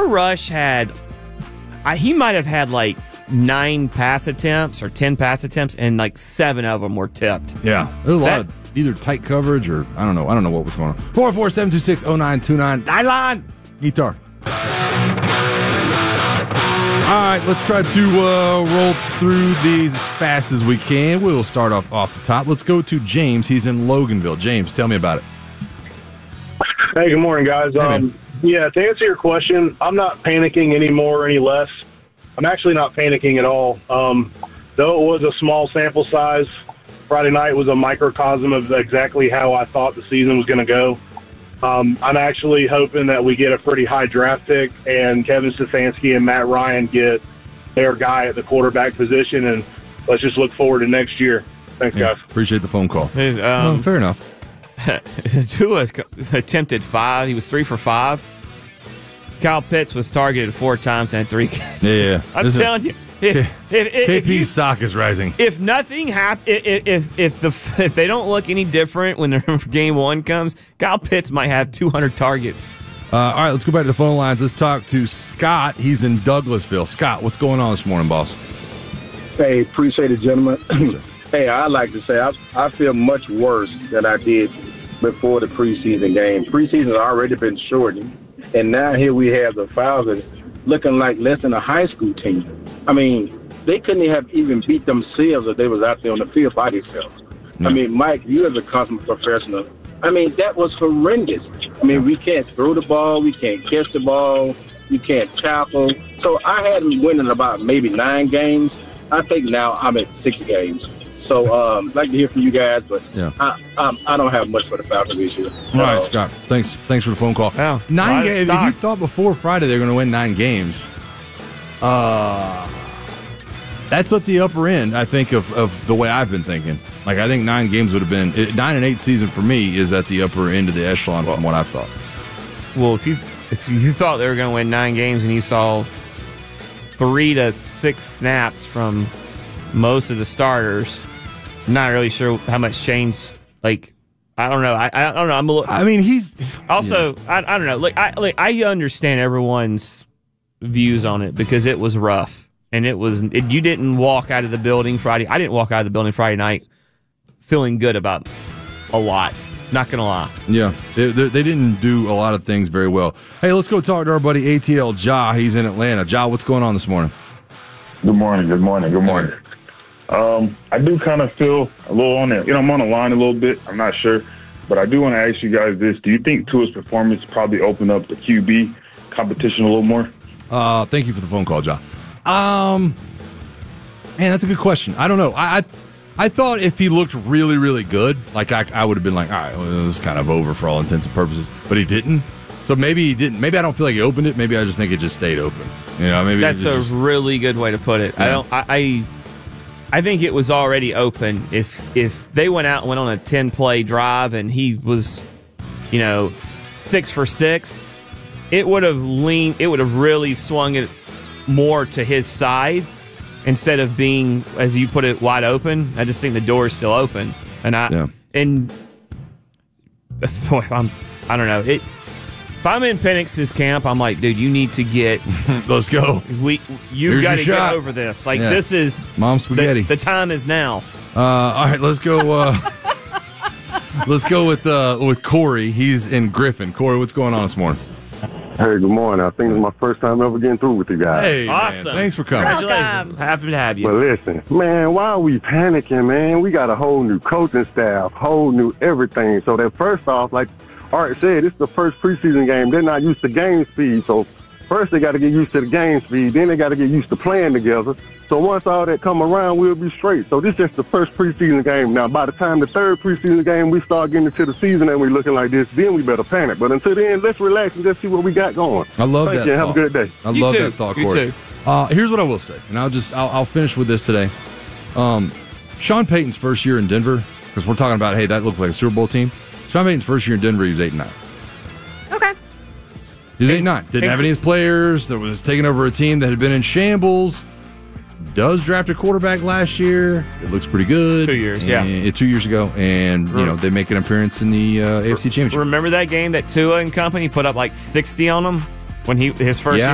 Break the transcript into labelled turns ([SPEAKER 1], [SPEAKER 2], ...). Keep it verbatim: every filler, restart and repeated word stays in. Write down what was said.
[SPEAKER 1] Cooper Rush had, I, he might have had like nine pass attempts or ten pass attempts, and like seven of them were tipped.
[SPEAKER 2] Yeah, there's a lot
[SPEAKER 1] That-
[SPEAKER 2] of either tight coverage or I don't know. I don't know what was going on. four four seven two six oh nine two nine. Dylan! Guitar. All right, let's try to uh, roll through these as fast as we can. We'll start off off the top. Let's go to James. He's in Loganville. James, tell me about it.
[SPEAKER 3] Hey, good morning, guys.
[SPEAKER 2] Hey,
[SPEAKER 3] um, yeah, to answer your question, I'm not panicking any more or any less. I'm actually not panicking at all. Um, though it was a small sample size, Friday night was a microcosm of exactly how I thought the season was going to go. Um, I'm actually hoping that we get a pretty high draft pick and Kevin Stefanski and Matt Ryan get their guy at the quarterback position, and let's just look forward to next year. Thanks,
[SPEAKER 2] Yeah,
[SPEAKER 3] guys.
[SPEAKER 2] appreciate the phone call.
[SPEAKER 1] Um,
[SPEAKER 2] Well, fair enough.
[SPEAKER 1] Tua attempted five. He was three for five. Kyle Pitts was targeted four times and had three catches.
[SPEAKER 2] Yeah,
[SPEAKER 1] I'm
[SPEAKER 2] Listen,
[SPEAKER 1] telling you, if, if, if,
[SPEAKER 2] K
[SPEAKER 1] if,
[SPEAKER 2] P's
[SPEAKER 1] you,
[SPEAKER 2] stock is rising.
[SPEAKER 1] if nothing happens, if, if if the if they don't look any different when the game one comes, Kyle Pitts might have two hundred targets.
[SPEAKER 2] Uh, all right, let's go back to the phone lines. Let's talk to Scott. He's in Douglasville. Scott, what's going on this morning, boss?
[SPEAKER 4] Hey, appreciate it, gentlemen. Hey, I like to say I, I feel much worse than I did before the preseason game. Preseason has already been shortened, and now here we have the Falcons looking like less than a high school team. I mean, they couldn't have even beat themselves if they was out there on the field by themselves.
[SPEAKER 2] Yeah.
[SPEAKER 4] I mean, Mike, you as a consummate professional, I mean, that was horrendous. I mean, we can't throw the ball, we can't catch the ball, we can't tackle. So I had them winning about maybe nine games. I think now I'm at six games. So um, I'd like to hear from you guys, but
[SPEAKER 2] Yeah.
[SPEAKER 4] I, I I don't have much for the Falcons this year.
[SPEAKER 2] All right,
[SPEAKER 4] Uh,
[SPEAKER 2] Scott. Thanks. Thanks for the phone call.
[SPEAKER 1] Wow.
[SPEAKER 2] Nine
[SPEAKER 1] Lot of
[SPEAKER 2] games. If
[SPEAKER 1] stock.
[SPEAKER 2] you thought before Friday they're going to win nine games, uh, that's at the upper end. I think of, of the way I've been thinking. Like I think nine games would have been it, nine and eight season for me is at the upper end of the echelon from what I've thought.
[SPEAKER 1] Well, if you if you thought they were going to win nine games and you saw three to six snaps from most of the starters, I'm not really sure how much changed. Like, I don't know. I, I don't know. I'm a little.
[SPEAKER 2] I mean, he's
[SPEAKER 1] Also, I, I don't know. Like I like I understand everyone's views on it because it was rough and it was. It, you didn't walk out of the building Friday. I didn't walk out of the building Friday night feeling good about a lot. Not gonna lie.
[SPEAKER 2] Yeah, they, they, they didn't do a lot of things very well. Hey, let's go talk to our buddy A T L Ja. He's in Atlanta. Ja, what's going on this morning?
[SPEAKER 5] Good morning, good morning, good morning. Um, I do kind of feel a little on it. You know, I'm on the line a little bit. I'm not sure. But I do want to ask you guys this. Do you think Tua's performance probably opened up the Q B competition a little more?
[SPEAKER 2] Uh, thank you for the phone call, Ja. Um, man, that's a good question. I don't know. I I, I thought if he looked really, really good, like I, I would have been like, all right, well, this is kind of over for all intents and purposes. But he didn't. So maybe he didn't. Maybe I don't feel like he opened it. Maybe I just think it just stayed open. You know, maybe
[SPEAKER 1] That's
[SPEAKER 2] it
[SPEAKER 1] a
[SPEAKER 2] just,
[SPEAKER 1] really good way to put it. I
[SPEAKER 2] Yeah.
[SPEAKER 1] don't. I, I I think it was already open. If if they went out and went on a ten play drive and he was, you know, six for six, it would have leaned. It would have really swung it more to his side instead of being, as you put it, wide open. I just think the door is still open, and I
[SPEAKER 2] Yeah.
[SPEAKER 1] and boy, I'm I don't know it. If I'm in Penix's camp, I'm like, dude, you need to get.
[SPEAKER 2] let's go.
[SPEAKER 1] We you
[SPEAKER 2] Here's
[SPEAKER 1] got
[SPEAKER 2] your
[SPEAKER 1] to
[SPEAKER 2] shot.
[SPEAKER 1] get over this. Like
[SPEAKER 2] Yeah.
[SPEAKER 1] this is
[SPEAKER 2] Mom spaghetti.
[SPEAKER 1] The, the time is now.
[SPEAKER 2] Uh, all right, let's go. Uh, let's go with uh, with Corey. He's in Griffin. Corey, what's going on this morning?
[SPEAKER 6] Hey, good morning. I think it's my first time ever getting through with you guys.
[SPEAKER 2] Hey,
[SPEAKER 1] Awesome.
[SPEAKER 2] man, thanks for coming.
[SPEAKER 1] Congratulations. Happy to have you.
[SPEAKER 6] But listen, man, why are we panicking, man? We got a whole new coaching staff, whole new everything. So that first off, like Art said, it's the first preseason game. They're not used to game speed. So first they got to get used to the game speed. Then they got to get used to playing together. So once all that come around, we'll be straight. So this is just the first preseason game. Now, by the time the third preseason game, we start getting into the season and we looking like this, then we better panic. But until then, let's relax and just see what we got going.
[SPEAKER 2] I love
[SPEAKER 6] Thank
[SPEAKER 2] that
[SPEAKER 6] you.
[SPEAKER 2] thought.
[SPEAKER 6] Have a good day.
[SPEAKER 2] I
[SPEAKER 1] You
[SPEAKER 2] love
[SPEAKER 1] too.
[SPEAKER 2] that thought,
[SPEAKER 1] You
[SPEAKER 2] Corey.
[SPEAKER 1] too.
[SPEAKER 2] Uh, here's what I will say, and I'll just I'll, I'll finish with this today. Um, Sean Payton's first year in Denver, because we're talking about, hey, that looks like a Super Bowl team. Sean Payton's first year in Denver, he was eight and nine.
[SPEAKER 7] Okay.
[SPEAKER 2] He was eight and nine. Didn't have any of his players. That was taking over a team that had been in shambles. Does draft a quarterback last year. It looks pretty good.
[SPEAKER 1] Two years, yeah.
[SPEAKER 2] And, two years ago, and you know they make an appearance in the uh, A F C Championship.
[SPEAKER 1] Remember that game that Tua and company put up like sixty on them when he his first
[SPEAKER 2] Yeah.